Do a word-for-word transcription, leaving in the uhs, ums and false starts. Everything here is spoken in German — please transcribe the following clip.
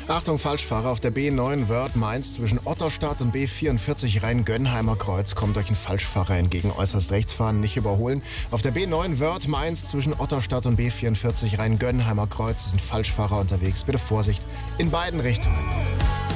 Achtung, Falschfahrer, auf der B neun Wörth Mainz zwischen Otterstadt und B vierundvierzig Rhein-Gönnheimer Kreuz kommt euch ein Falschfahrer entgegen. Äußerst rechts fahren, nicht überholen. Auf der B neun Wörth Mainz zwischen Otterstadt und B vierundvierzig Rhein-Gönnheimer Kreuz ist ein Falschfahrer unterwegs. Bitte Vorsicht in beiden Richtungen.